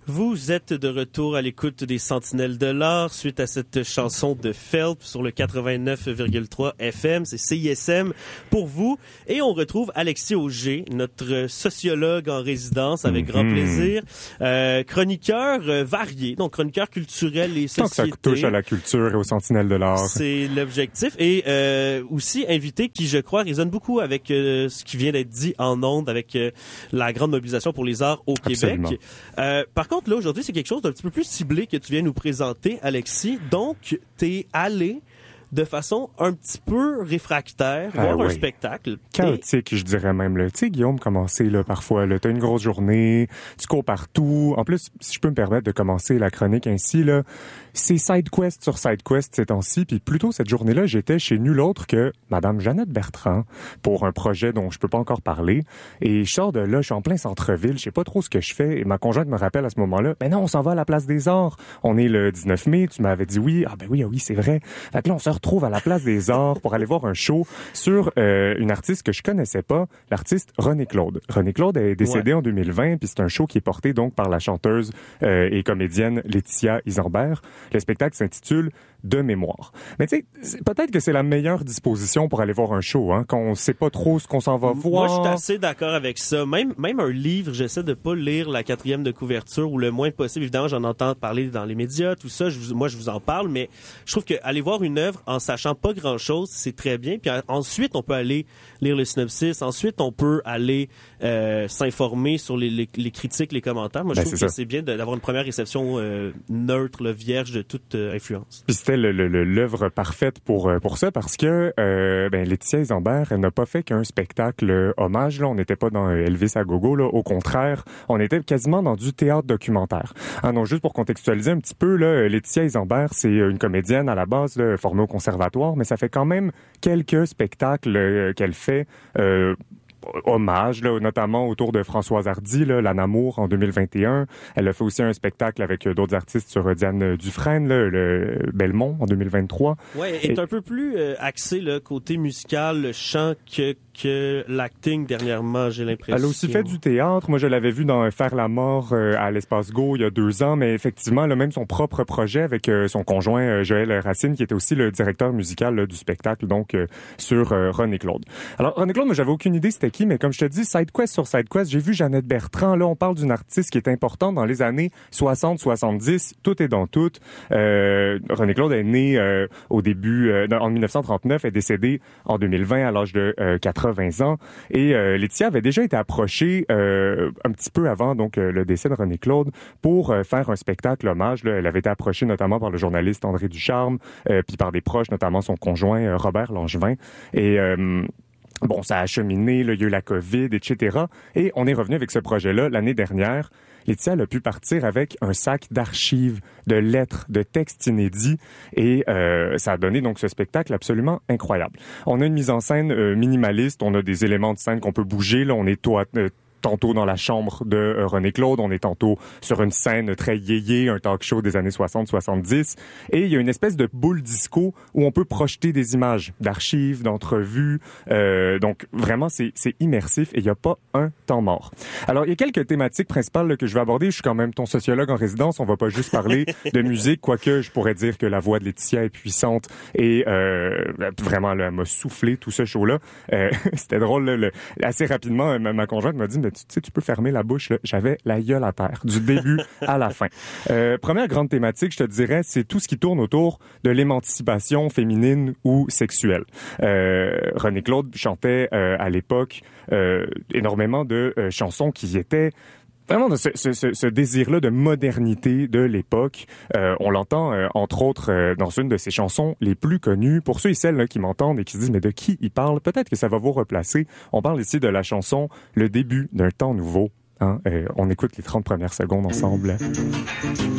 Vous êtes de retour à l'écoute des Sentinelles de l'Art suite à cette chanson de Phelps sur le 89,3 FM. C'est CISM pour vous. Et on retrouve Alexis Auger, notre sociologue en résidence, avec grand plaisir. Chroniqueur varié, donc chroniqueur culturel et société. Tant que ça touche à la culture et aux Sentinelles de l'Art. C'est l'objectif. Et aussi invité qui, je crois, résonne beaucoup avec ce qui vient d'être dit en ondes, avec la grande mobilisation pour les arts au Québec. Par contre, là, aujourd'hui, c'est quelque chose d'un petit peu plus ciblé que tu viens nous présenter, Alexis. Donc, t'es allé de façon un petit peu réfractaire voir un spectacle. Chaotique, je dirais même. Tu sais, Guillaume, commencer là, parfois, là, t'as une grosse journée, tu cours partout. En plus, si je peux me permettre de commencer la chronique ainsi, là, c'est side quest sur side quest ces temps-ci. Puis plutôt, cette journée-là, j'étais chez nul autre que Madame Jeannette Bertrand pour un projet dont je peux pas encore parler. Et je sors de là, je suis en plein centre-ville, je sais pas trop ce que je fais. Et ma conjointe me rappelle à ce moment-là, ben non, on s'en va à la Place des Arts. On est le 19 mai, tu m'avais dit oui. Ah ben oui, c'est vrai. Fait que là, on se retrouve à la Place des Arts pour aller voir un show sur une artiste que je connaissais pas, l'artiste René Claude. René Claude est décédé en 2020, puis c'est un show qui est porté donc par la chanteuse et comédienne Laetitia Isambert. Le spectacle s'intitule De mémoire. Mais tu sais, peut-être que c'est la meilleure disposition pour aller voir un show, hein, quand on sait pas trop ce qu'on s'en va voir. Moi, je suis assez d'accord avec ça. Même un livre, j'essaie de pas lire la 4e de couverture ou le moins possible. Évidemment, j'en entends parler dans les médias, tout ça. Moi, je vous en parle, mais je trouve que aller voir une œuvre en sachant pas grand-chose, c'est très bien. Puis ensuite, on peut aller lire le synopsis. Ensuite, on peut aller s'informer sur les critiques, les commentaires. Moi, je trouve que c'est bien d'avoir une première réception neutre, vierge de toute influence. Puis c'était l'œuvre parfaite pour ça parce que Laetitia Isambert, elle n'a pas fait qu'un spectacle hommage. Là, on n'était pas dans Elvis à gogo. Là, au contraire, on était quasiment dans du théâtre documentaire. Ah non, juste pour contextualiser un petit peu, là, Laetitia Isambert, c'est une comédienne à la base, là, formée au conservatoire, mais ça fait quand même quelques spectacles qu'elle fait. Hommage, là, notamment autour de Françoise Hardy, là, L'Anamour en 2021. Elle a fait aussi un spectacle avec d'autres artistes sur Diane Dufresne, là, le Belmont en 2023. Ouais, est un peu plus axé là, côté musical, le chant que l'acting dernièrement, j'ai l'impression. Elle a aussi fait du théâtre. Moi, je l'avais vu dans Faire la mort à l'Espace Go il y a 2 ans, mais effectivement, elle a même son propre projet avec son conjoint Joël Racine, qui était aussi le directeur musical là, du spectacle, donc sur René Claude. Alors, René Claude, moi, j'avais aucune idée c'était qui, mais comme je te dis, side quest sur side quest, j'ai vu Jeannette Bertrand. Là, on parle d'une artiste qui est importante dans les années 60-70. Tout est dans tout. René Claude est né au début, en 1939, est décédé en 2020 à l'âge de 80 ans. Et Laetitia avait déjà été approchée un petit peu avant donc le décès de René Claude pour faire un spectacle hommage. Là. Elle avait été approchée notamment par le journaliste André Ducharme, puis par des proches, notamment son conjoint Robert Langevin. Et bon, ça a cheminé, là, il y a eu la COVID, etc. Et on est revenu avec ce projet-là l'année dernière. Laetitia a pu partir avec un sac d'archives, de lettres, de textes inédits et ça a donné donc ce spectacle absolument incroyable. On a une mise en scène minimaliste, on a des éléments de scène qu'on peut bouger, là, on est tantôt dans la chambre de René Claude, on est tantôt sur une scène très yéyé, un talk show des années 60-70, et il y a une espèce de boule disco où on peut projeter des images d'archives, d'entrevues, donc vraiment c'est immersif et il n'y a pas un temps mort. Alors il y a quelques thématiques principales là, que je vais aborder, je suis quand même ton sociologue en résidence, on va pas juste parler de musique, quoique je pourrais dire que la voix de Laetitia est puissante et vraiment là, elle m'a soufflé tout ce show-là. C'était drôle, là, assez rapidement, ma conjointe m'a dit tu sais, tu peux fermer la bouche, là. J'avais la gueule à terre, du début à la fin. Première grande thématique, je te dirais, c'est tout ce qui tourne autour de l'émancipation féminine ou sexuelle. René Claude chantait à l'époque énormément de chansons qui étaient vraiment de ce désir-là de modernité de l'époque. On l'entend, entre autres, dans une de ses chansons les plus connues. Pour ceux et celles là, qui m'entendent et qui se disent « Mais de qui il parle? » Peut-être que ça va vous replacer. On parle ici de la chanson « Le début d'un temps nouveau ». Hein? On écoute les 30 premières secondes ensemble.